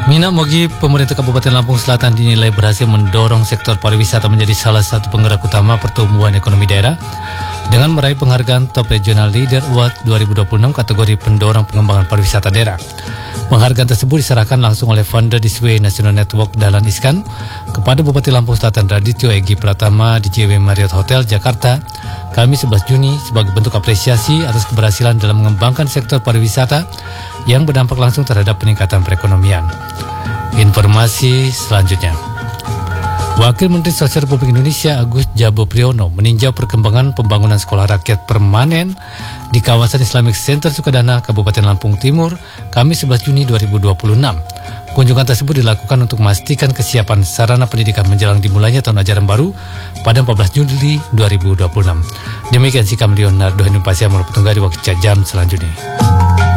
Mina Mogi, pemerintah Kabupaten Lampung Selatan dinilai berhasil mendorong sektor pariwisata menjadi salah satu penggerak utama pertumbuhan ekonomi daerah dengan meraih penghargaan Top Regional Leader Award 2026 kategori pendorong pengembangan pariwisata daerah. Penghargaan tersebut diserahkan langsung oleh founder Disway National Network Dahlan Iskan kepada Bupati Lampung Selatan Radityo Egi Pratama di JW Marriott Hotel Jakarta Kamis 11 Juni sebagai bentuk apresiasi atas keberhasilan dalam mengembangkan sektor pariwisata yang berdampak langsung terhadap peningkatan perekonomian. Informasi selanjutnya. Wakil Menteri Sosial Republik Indonesia Agus Jabo Priyono meninjau perkembangan pembangunan sekolah rakyat permanen di kawasan Islamic Center Sukadana, Kabupaten Lampung Timur, Kamis 11 Juni 2026. Kunjungan tersebut dilakukan untuk memastikan kesiapan sarana pendidikan menjelang dimulainya tahun ajaran baru pada 14 Juli 2026. Demikian sikap Leonardo Henupasya Muruptungga di waktu jam selanjutnya.